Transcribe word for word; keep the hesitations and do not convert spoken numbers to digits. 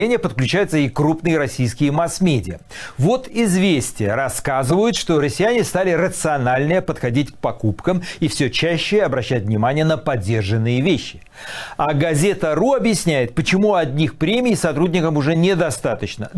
подключаются и крупные российские масс-медиа. Вот «Известия» рассказывают, что россияне стали рациональнее подходить к покупкам и все чаще обращать внимание на подержанные вещи. А газета «Ру» объясняет, почему одних премий сотрудникам уже недостаточно.